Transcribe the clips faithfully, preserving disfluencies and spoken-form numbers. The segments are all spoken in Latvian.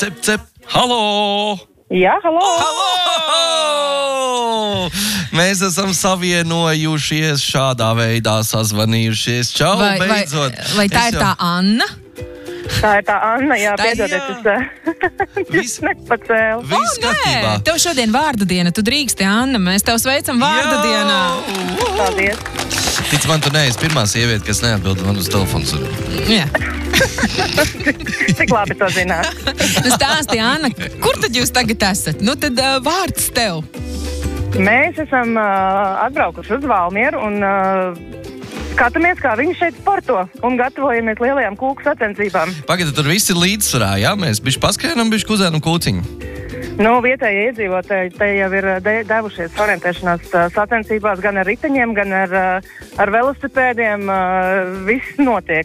cep, cep. Halo! Jā, halo! Halo! Mēs esam savienojušies šādā veidā, sazvanījušies. Čau, vai, beidzot! Vai, vai tā Es ir jau... tā Anna? Tā ir tā Anna, jā, Tā piedodiet, jā. es Viss- es nepacēlu. Viss kārtībā. Tev šodien vārda diena, tu drīksti, Anna. Mēs tev sveicam vārda Jā! dienā. Paldies. Tic man, tu neesi pirmā sieviete, kas neatbild man uz telefonu. Jā. Cik labi to zināt. Nu, stāsti, Anna, kur tad jūs tagad esat? Nu, tad uh, vārds tev. Mēs esam uh, atbraukuši uz Valmieru un uh, skatāmies, kā viņi šeit sporto un gatavojamies lielajām kūku sacensībām. Pagaidā, tur viss ir līdzsvarā, jā? Mēs bišķi paskrienam, bišķi kuzēnam kūciņu. Nu, vietējie iedzīvotāji te jau ir de devušies orientēšanās uh, sacensībās gan ar riteņiem, gan ar, uh, ar velosipēdiem. Uh, viss notiek.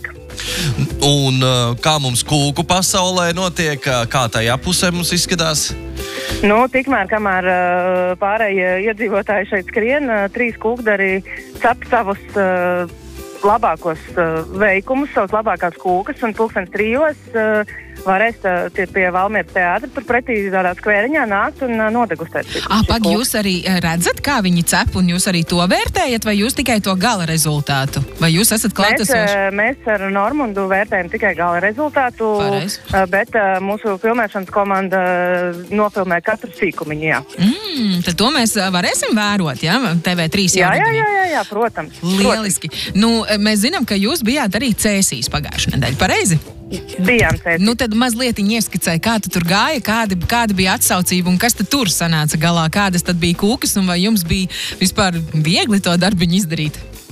Un uh, kā mums kūku pasaulē notiek, uh, kā tajā pusē mums izskatās? Nu, tikmēr, kamēr uh, pārējie iedzīvotāji šeit skrien, uh, trīs kūkdari cep savus uh, labākos uh, veikumus, savus labākās kūkas, un pulkstens trijos uh, varēs uh, tie pie Valmieras teātra tur pretī tādā skvēriņā nākt un uh, nodegustēt. Ah, pag, jūs arī redzat, kā viņi cep, un jūs arī to vērtējat, vai jūs tikai to gala rezultātu? Vai jūs esat Mēs, klātesoši? uh, mēs ar Normundu vērtējam tikai gala rezultātu, Pareizi. uh, bet uh, mūsu filmēšanas komanda uh, nofilmē katru sīkumiņu, jā. Mm, tad to mēs ā, varēsim vērot, jā? T V trīs Jā, jā, jaunadarī. jā, jā, jā, protams. Lieliski. Nu, mēs zinām, ka jūs bijāt arī Cēsīs pagājušajā nedēļā, pareizi? Bijām sēdzi. Nu, tad mazliet ieskicēja, kā tu tur gāja, kāda, kāda bija atsaucība un kas tad tur sanāca galā, kādas tad bija kūkas un vai jums bija vispār viegli to darbiņu izdarīt?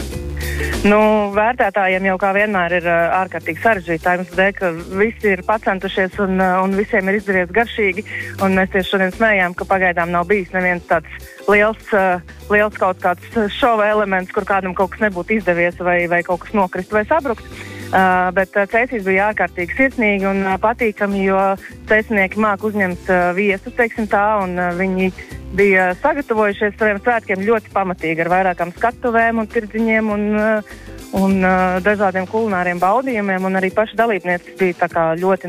Nu, vērtētājiem jau kā vienmēr ir uh, ārkārtīgi sarežģīti. Tā jums dēļ, ka visi ir pacentušies un, uh, un visiem ir izdevies garšīgi. Un mēs tieši šodien smējām, ka pagaidām nav bijis neviens tāds liels, uh, liels kaut kāds šova elements, kur kādam kaut kas nebūtu izdevies vai, vai kaut kas nokrist vai sabrukt. Uh, bet uh, Cēsīs bija ārkārtīgi sirsnīgi un uh, patīkami, jo cēsinieki māk uzņemt uh, viesus, teiksim tā, un uh, viņi bija sagatavojušies saviem svētkiem ļoti pamatīgi ar vairākām skatuvēm un tirdziņiem un, uh, un uh, dažādiem kulināriem baudījumiem, un arī paši dalībnieki bija tā kā ļoti